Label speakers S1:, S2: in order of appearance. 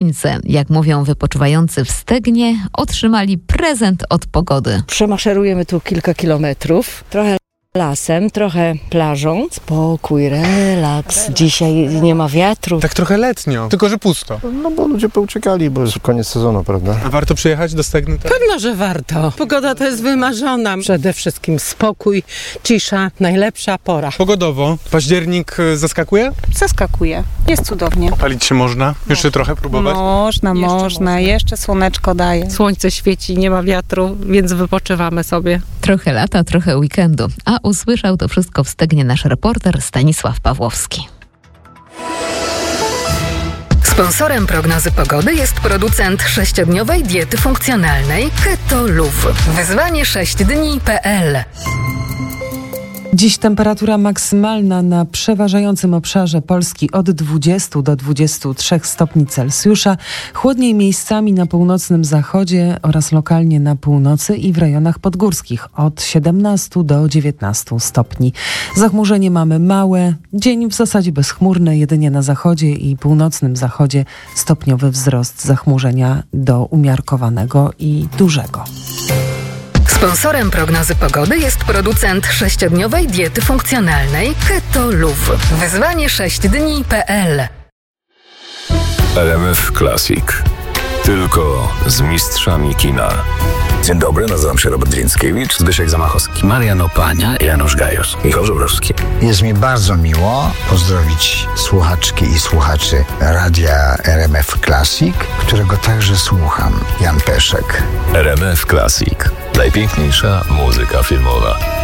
S1: słońce. Jak mówią wypoczywający w Stegnie, otrzymali prezent od pogody.
S2: Przemaszerujemy tu kilka kilometrów. Trochę lasem, trochę plażą. Spokój, relaks. Dzisiaj nie ma wiatru.
S3: Tak trochę letnio, tylko że pusto.
S4: No bo ludzie pouciekali, bo jest koniec sezonu, prawda?
S3: A warto przyjechać do Stegny? Tak?
S5: Pewno, że warto. Pogoda to jest wymarzona. Przede wszystkim spokój, cisza, najlepsza pora.
S3: Pogodowo. Październik zaskakuje?
S6: Zaskakuje. Jest cudownie.
S3: Palić się można? Jeszcze trochę próbować?
S6: Można. Jeszcze słoneczko daje.
S7: Słońce świeci, nie ma wiatru, więc wypoczywamy sobie.
S1: Trochę lata, trochę weekendu. A usłyszał to wszystko w Stegnie nasz reporter Stanisław Pawłowski.
S8: Sponsorem prognozy pogody jest producent 6-dniowej diety funkcjonalnej Keto Luv. Wyzwanie 6dni.pl.
S9: Dziś temperatura maksymalna na przeważającym obszarze Polski od 20 do 23 stopni Celsjusza. Chłodniej miejscami na północnym zachodzie oraz lokalnie na północy i w rejonach podgórskich od 17 do 19 stopni. Zachmurzenie mamy małe. Dzień w zasadzie bezchmurny, jedynie na zachodzie i północnym zachodzie stopniowy wzrost zachmurzenia do umiarkowanego i dużego.
S8: Sponsorem prognozy pogody jest producent 6-dniowej diety funkcjonalnej Keto Luv. Wyzwanie 6dni.pl.
S10: RMF Classic. Tylko z mistrzami kina.
S11: Dzień dobry, nazywam się Robert Więckiewicz, Zbyszek Zamachowski,
S12: Marian Opania, Janusz Gajos,
S11: Michał Żebrowski.
S13: Jest mi bardzo miło pozdrowić słuchaczki i słuchaczy radia RMF Classic, którego także słucham. Jan Peszek.
S10: RMF Classic. Najpiękniejsza muzyka filmowa.